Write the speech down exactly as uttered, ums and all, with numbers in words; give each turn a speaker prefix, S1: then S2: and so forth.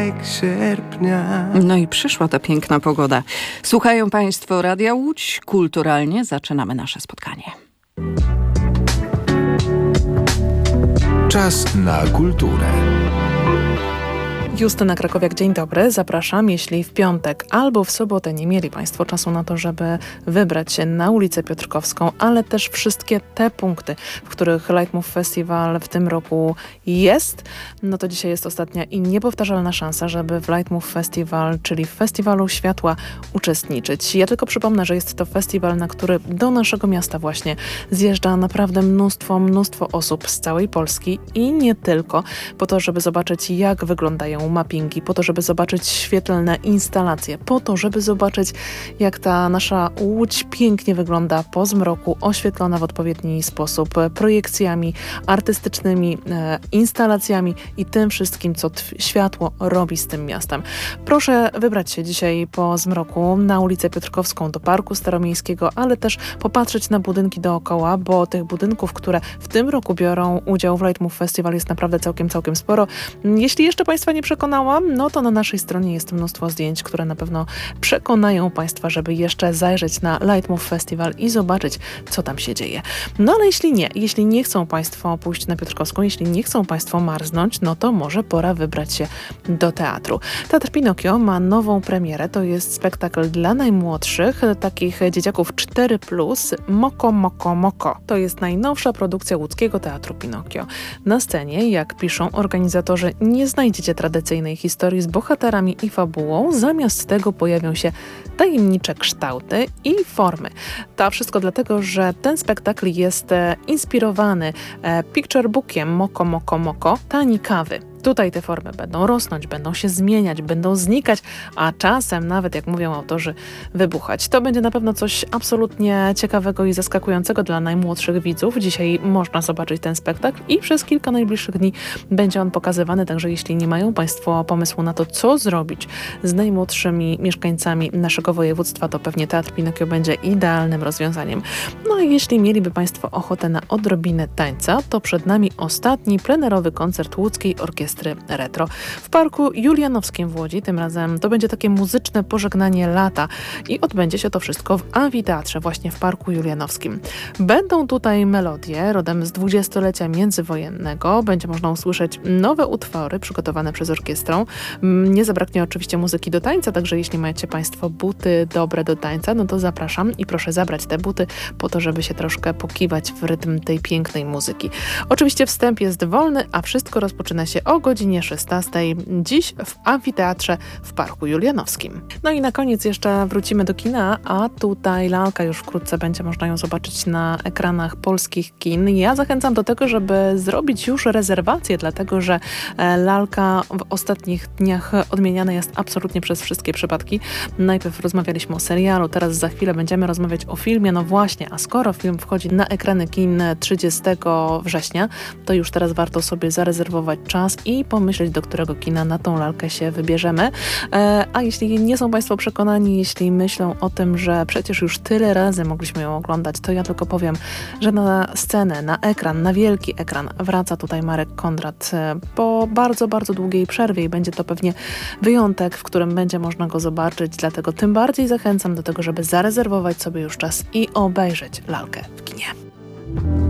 S1: sierpnia.
S2: No i przyszła ta piękna pogoda. Słuchają Państwo Radia Łódź. Kulturalnie zaczynamy nasze spotkanie.
S3: Czas na kulturę.
S4: Justyna Krakowiak, dzień dobry. Zapraszam, jeśli w piątek albo w sobotę nie mieli Państwo czasu na to, żeby wybrać się na ulicę Piotrkowską, ale też wszystkie te punkty, w których Lightmove Festival w tym roku jest, no to dzisiaj jest ostatnia i niepowtarzalna szansa, żeby w Lightmove Festival, czyli w Festiwalu Światła, uczestniczyć. Ja tylko przypomnę, że jest to festiwal, na który do naszego miasta właśnie zjeżdża naprawdę mnóstwo, mnóstwo osób z całej Polski i nie tylko, po to, żeby zobaczyć, jak wyglądają mappingi, po to, żeby zobaczyć świetlne instalacje, po to, żeby zobaczyć, jak ta nasza Łódź pięknie wygląda po zmroku, oświetlona w odpowiedni sposób, projekcjami artystycznymi, e, instalacjami i tym wszystkim, co tw- światło robi z tym miastem. Proszę wybrać się dzisiaj po zmroku na ulicę Piotrkowską do Parku Staromiejskiego, ale też popatrzeć na budynki dookoła, bo tych budynków, które w tym roku biorą udział w Lightmove Festival, jest naprawdę całkiem, całkiem sporo. Jeśli jeszcze Państwa nie przekonałam, no to na naszej stronie jest mnóstwo zdjęć, które na pewno przekonają Państwa, żeby jeszcze zajrzeć na Lightmove Festival i zobaczyć, co tam się dzieje. No ale jeśli nie, jeśli nie chcą Państwo pójść na Piotrkowską, jeśli nie chcą Państwo marznąć, no to może pora wybrać się do teatru. Teatr Pinokio ma nową premierę, to jest spektakl dla najmłodszych, takich dzieciaków cztery plus, Moko, Moko, Moko. To jest najnowsza produkcja łódzkiego Teatru Pinokio. Na scenie, jak piszą organizatorzy, nie znajdziecie tradycyjnej historii z bohaterami i fabułą, zamiast tego pojawią się tajemnicze kształty i formy. To wszystko dlatego, że ten spektakl jest e, inspirowany e, picture bookiem Moko, Moko, Moko, Tani Kawy. Tutaj te formy będą rosnąć, będą się zmieniać, będą znikać, a czasem nawet, jak mówią autorzy, wybuchać. To będzie na pewno coś absolutnie ciekawego i zaskakującego dla najmłodszych widzów. Dzisiaj można zobaczyć ten spektakl i przez kilka najbliższych dni będzie on pokazywany, także jeśli nie mają Państwo pomysłu na to, co zrobić z najmłodszymi mieszkańcami naszego województwa, to pewnie Teatr Pinokio będzie idealnym rozwiązaniem. No i jeśli mieliby Państwo ochotę na odrobinę tańca, to przed nami ostatni plenerowy koncert łódzkiej orkiestry Retro w Parku Julianowskim w Łodzi. Tym razem to będzie takie muzyczne pożegnanie lata i odbędzie się to wszystko w amfiteatrze właśnie w Parku Julianowskim. Będą tutaj melodie rodem z dwudziestolecia międzywojennego. Będzie można usłyszeć nowe utwory przygotowane przez orkiestrę. Nie zabraknie oczywiście muzyki do tańca, także jeśli macie Państwo buty dobre do tańca, no to zapraszam i proszę zabrać te buty po to, żeby się troszkę pokiwać w rytm tej pięknej muzyki. Oczywiście wstęp jest wolny, a wszystko rozpoczyna się o godzinie szesnastej, dziś w amfiteatrze w Parku Julianowskim. No i na koniec jeszcze wrócimy do kina, a tutaj lalka już wkrótce będzie można ją zobaczyć na ekranach polskich kin. Ja zachęcam do tego, żeby zrobić już rezerwację, dlatego że lalka w ostatnich dniach odmieniana jest absolutnie przez wszystkie przypadki. Najpierw rozmawialiśmy o serialu, teraz za chwilę będziemy rozmawiać o filmie. No właśnie, a skoro film wchodzi na ekrany kin trzydziestego września, to już teraz warto sobie zarezerwować czas i pomyśleć, do którego kina na tą lalkę się wybierzemy. E, a jeśli nie są Państwo przekonani, jeśli myślą o tym, że przecież już tyle razy mogliśmy ją oglądać, to ja tylko powiem, że na scenę, na ekran, na wielki ekran wraca tutaj Marek Kondrat e, po bardzo, bardzo długiej przerwie i będzie to pewnie wyjątek, w którym będzie można go zobaczyć, dlatego tym bardziej zachęcam do tego, żeby zarezerwować sobie już czas i obejrzeć lalkę w kinie.